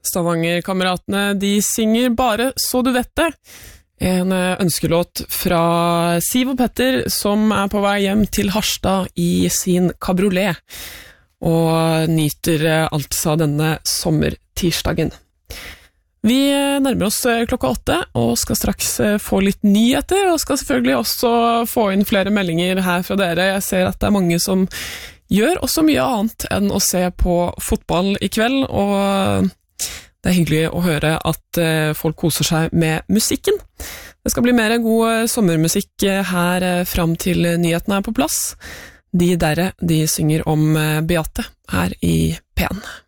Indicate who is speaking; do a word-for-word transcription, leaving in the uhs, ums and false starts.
Speaker 1: Stavanger-kameratene, de synger Bare så du vet det. En ønskelåt fra Siv og Petter, som er på vei hjem til Harstad i sin kabriolet, og nyter altså denne sommertirsdagen. Vi nærmer oss klokka åtte, og skal straks få litt nyheter, og skal selvfølgelig også få inn flere meldinger her fra dere. Jeg ser at det er mange som gjør også mye annet enn å se på fotball i kveld, og det er hyggelig å høre at folk koser seg med musikken. Det skal bli mer god sommermusikk her fram til nyhetene er på plass. De derre, de synger om Beate her i P en.